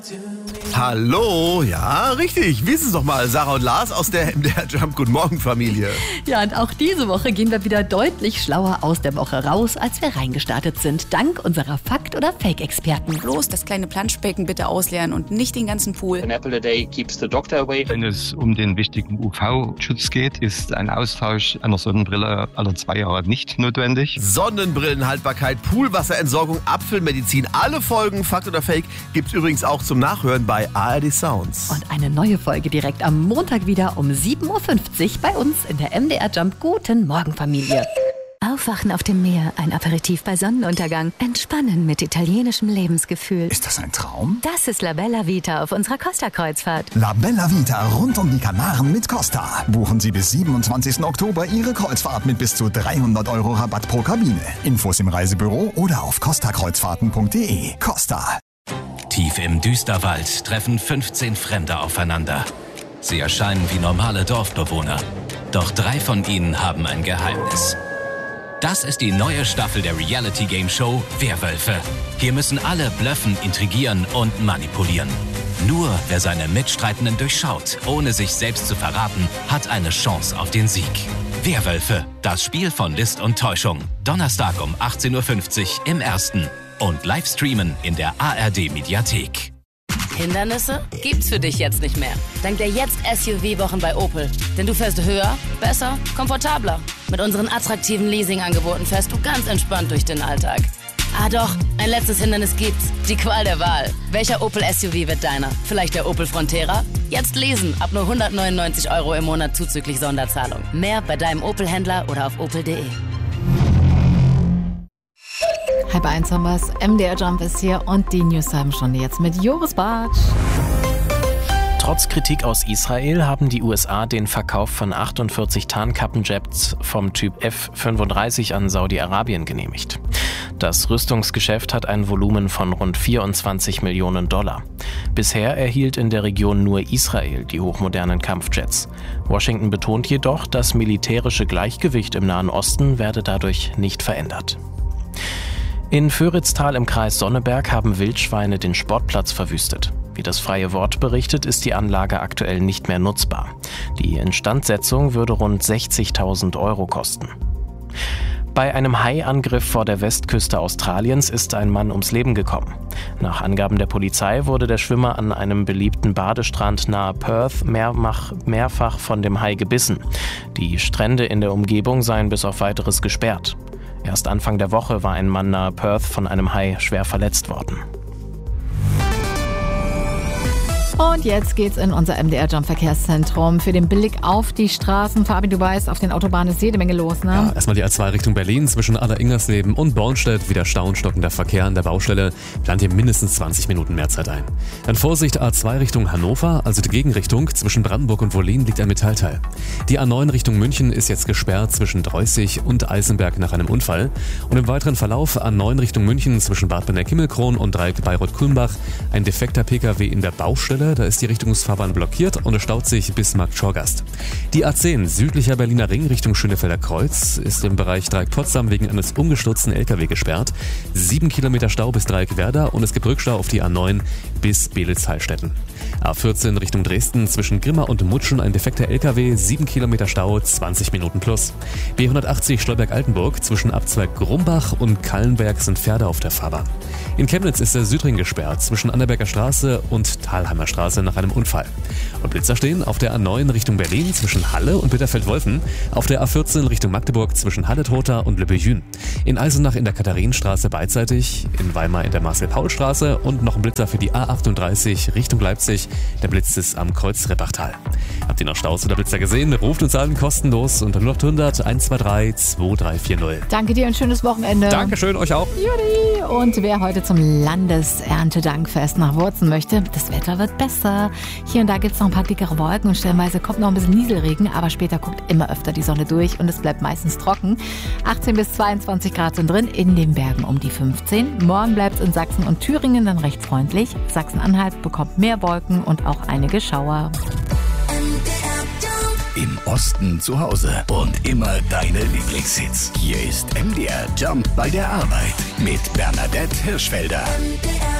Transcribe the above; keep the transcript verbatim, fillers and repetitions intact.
Hallo, ja, richtig. Wir sind doch mal Sarah und Lars aus der M D R Jump Guten Morgen Familie. Ja, und auch diese Woche gehen wir wieder deutlich schlauer aus der Woche raus, als wir reingestartet sind, dank unserer Fakt- oder Fake-Experten. Bloß das kleine Planschbecken bitte ausleeren und nicht den ganzen Pool. An apple a day keeps the doctor away. Wenn es um den wichtigen U V-Schutz geht, ist ein Austausch einer Sonnenbrille alle zwei Jahre nicht notwendig. Sonnenbrillenhaltbarkeit, Poolwasserentsorgung, Apfelmedizin, alle Folgen Fakt oder Fake gibt's übrigens auch zum Nachhören bei A R D Sounds. Und eine neue Folge direkt am Montag wieder um sieben Uhr fünfzig bei uns in der M D R Jump Guten Morgen Familie. Aufwachen auf dem Meer, ein Aperitif bei Sonnenuntergang, entspannen mit italienischem Lebensgefühl. Ist das ein Traum? Das ist La Bella Vita auf unserer Costa-Kreuzfahrt. La Bella Vita rund um die Kanaren mit Costa. Buchen Sie bis siebenundzwanzigsten Oktober Ihre Kreuzfahrt mit bis zu dreihundert Euro Rabatt pro Kabine. Infos im Reisebüro oder auf costa kreuzfahrten punkt de. Costa. Tief im Düsterwald treffen fünfzehn Fremde aufeinander. Sie erscheinen wie normale Dorfbewohner. Doch drei von ihnen haben ein Geheimnis. Das ist die neue Staffel der Reality-Game-Show Werwölfe. Hier müssen alle bluffen, intrigieren und manipulieren. Nur wer seine Mitstreitenden durchschaut, ohne sich selbst zu verraten, hat eine Chance auf den Sieg. Werwölfe, das Spiel von List und Täuschung. Donnerstag um achtzehn Uhr fünfzig im Ersten. Und live streamen in der A R D-Mediathek. Hindernisse gibt's für dich jetzt nicht mehr. Dank der Jetzt-S U V-Wochen bei Opel. Denn du fährst höher, besser, komfortabler. Mit unseren attraktiven Leasing-Angeboten fährst du ganz entspannt durch den Alltag. Ah doch, ein letztes Hindernis gibt's. Die Qual der Wahl. Welcher Opel S U V wird deiner? Vielleicht der Opel Frontera? Jetzt lesen, ab nur hundertneunundneunzig Euro im Monat zuzüglich Sonderzahlung. Mehr bei deinem Opel-Händler oder auf opel punkt de. Halb eins haben wir's. M D R Jump ist hier und die News haben schon jetzt mit Joris Bartsch. Trotz Kritik aus Israel haben die U S A den Verkauf von achtundvierzig Tarnkappenjets vom Typ F fünfunddreißig an Saudi-Arabien genehmigt. Das Rüstungsgeschäft hat ein Volumen von rund vierundzwanzig Millionen Dollar. Bisher erhielt in der Region nur Israel die hochmodernen Kampfjets. Washington betont jedoch, das militärische Gleichgewicht im Nahen Osten werde dadurch nicht verändert. In Föritztal im Kreis Sonneberg haben Wildschweine den Sportplatz verwüstet. Wie das Freie Wort berichtet, ist die Anlage aktuell nicht mehr nutzbar. Die Instandsetzung würde rund sechzigtausend Euro kosten. Bei einem Haiangriff vor der Westküste Australiens ist ein Mann ums Leben gekommen. Nach Angaben der Polizei wurde der Schwimmer an einem beliebten Badestrand nahe Perth mehrfach, mehrfach von dem Hai gebissen. Die Strände in der Umgebung seien bis auf Weiteres gesperrt. Erst Anfang der Woche war ein Mann nahe Perth von einem Hai schwer verletzt worden. Und jetzt geht's in unser M D R Jump Verkehrszentrum für den Blick auf die Straßen. Fabi, du weißt, auf den Autobahnen ist jede Menge los, ne? Ja, erstmal die A zwei Richtung Berlin zwischen Aller-Ingersleben und Bornstedt. Wieder Stau und stockender Verkehr an der Baustelle. Plant hier mindestens zwanzig Minuten mehr Zeit ein. Dann Vorsicht, A zwei Richtung Hannover, also die Gegenrichtung. Zwischen Brandenburg und Wollin liegt ein Metallteil. Die A neun Richtung München ist jetzt gesperrt zwischen Dreußig und Eisenberg nach einem Unfall. Und im weiteren Verlauf A neun Richtung München zwischen Bad Benner-Kimmelkron und Dreieck Bayreuth-Kulmbach ein defekter Pkw in der Baustelle. Da ist die Richtungsfahrbahn blockiert und es staut sich bis Markt-Schorgast. Die A zehn südlicher Berliner Ring Richtung Schönefelder Kreuz ist im Bereich Dreieck Potsdam wegen eines umgestürzten L K W gesperrt. Sieben Kilometer Stau bis Dreieck Werder und es gibt Rückstau auf die A neun bis Beelitz-Heilstätten. A vierzehn Richtung Dresden zwischen Grimma und Mutschen ein defekter L K W, sieben Kilometer Stau, zwanzig Minuten plus. B hundertachtzig Stolberg-Altenburg zwischen Abzweig Grumbach und Kallenberg sind Pferde auf der Fahrbahn. In Chemnitz ist der Südring gesperrt zwischen Annaberger Straße und Thalheimer Straße nach einem Unfall. Und Blitzer stehen auf der A neun Richtung Berlin zwischen Halle und Bitterfeld-Wolfen, auf der A vierzehn Richtung Magdeburg zwischen Halle-Trotha und Le Bejün, in Eisenach in der Katharinenstraße beidseitig, in Weimar in der Marcel-Paul-Straße und noch ein Blitzer für die A achtunddreißig Richtung Leipzig. Der Blitz ist am Kreuz Reppachtal. Habt ihr noch Staus oder Blitzer gesehen? Ruft uns an, kostenlos unter null acht hundert eins zwei drei zwei drei vier null. Danke dir, ein schönes Wochenende. Dankeschön, euch auch. Judy. Und wer heute zum Landeserntedankfest nach Wurzen möchte, das Wetter wird besser. Hier und da gibt es noch ein paar dickere Wolken und stellenweise kommt noch ein bisschen Nieselregen, aber später guckt immer öfter die Sonne durch und es bleibt meistens trocken. achtzehn bis zweiundzwanzig Grad sind drin, in den Bergen um die fünfzehn. Morgen bleibt es in Sachsen und Thüringen dann recht freundlich. Sachsen-Anhalt bekommt mehr Wolken und auch einige Schauer. Im Osten zu Hause und immer deine Lieblingshits. Hier ist M D R Jump bei der Arbeit mit Bernadette Hirschfelder.